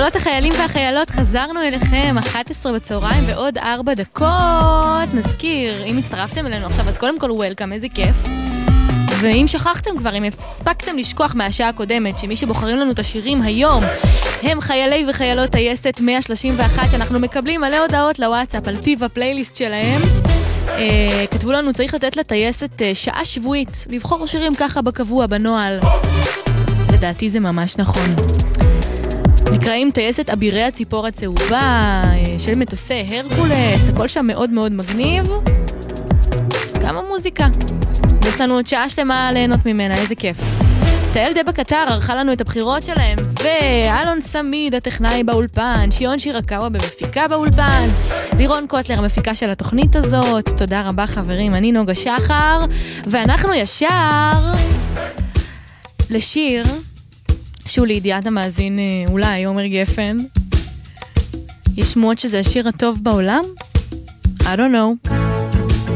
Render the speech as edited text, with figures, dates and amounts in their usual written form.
קולות החיילים והחיילות, חזרנו אליכם 11 בצהריים ועוד 4 דקות. נזכיר, אם הצטרפתם אלינו עכשיו, אז קודם כל וולקאם, איזה כיף. ואם שכחתם כבר, אם הספקתם לשכוח מהשעה הקודמת, שמי שבוחרים לנו את השירים היום הם חיילי וחיילות טייסת 131, שאנחנו מקבלים מלא הודעות לוואטסאפ על טיב הפלייליסט שלהם. כתבו לנו, צריך לתת לטייסת שעה שבועית, לבחור שירים ככה בקבוע, בנועל. לדעתי זה ממש נכון. נקראים טייסת אבירי הציפור הצהובה של מטוסי הרקולס, הכל שם מאוד מאוד מגניב. גם המוזיקה. יש לנו עוד שעה שלמה ליהנות ממנה, איזה כיף. תהל דבא קטר ערכה לנו את הבחירות שלהם, ואלון סמיד הטכנאי באולפן, שיון שירקאווה במפיקה באולפן, לירון קוטלר המפיקה של התוכנית הזאת. תודה רבה חברים, אני נוגה שחר, ואנחנו ישר לשיר שהוא לידיעת המאזין אולי עומר גפן. יש שמועות שזה השיר הטוב בעולם? I don't know.